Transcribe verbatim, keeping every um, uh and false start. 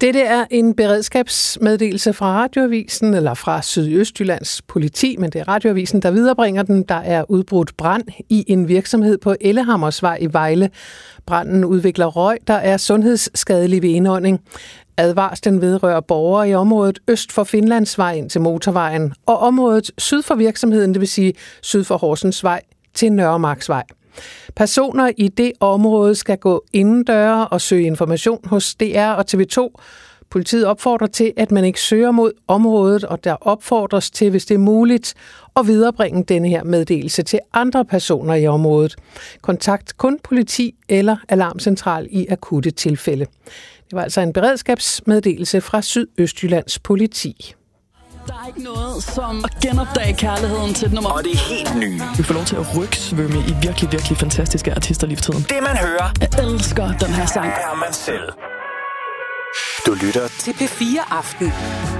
Dette er en beredskabsmeddelelse fra Radioavisen, eller fra Sydøstjyllands politi, men det er Radioavisen, der viderebringer den. Der er udbrudt brand i en virksomhed på Ellehammersvej i Vejle. Branden udvikler røg, der er sundhedsskadelig ved indånding. Advarslen vedrører borgere i området øst for Finlandsvej ind til motorvejen, og området syd for virksomheden, det vil sige syd for Horsensvej til Nørremarksvej. Personer i det område skal gå indendøre og søge information hos D R og T V to. Politiet opfordrer til, at man ikke søger mod området, og der opfordres til, hvis det er muligt, at viderebringe denne her meddelelse til andre personer i området. Kontakt kun politi eller alarmcentral i akutte tilfælde. Det var altså en beredskabsmeddelelse fra Sydøstjyllands politi. Der er ikke noget som at genopdage kærligheden til et nummer. Og det er helt nye. Vi får lov til at rygsvømme i virkelig, virkelig fantastiske artister lige for tiden. Det man hører. Jeg elsker den her sang. Er man selv. Du lytter til P fire Aften.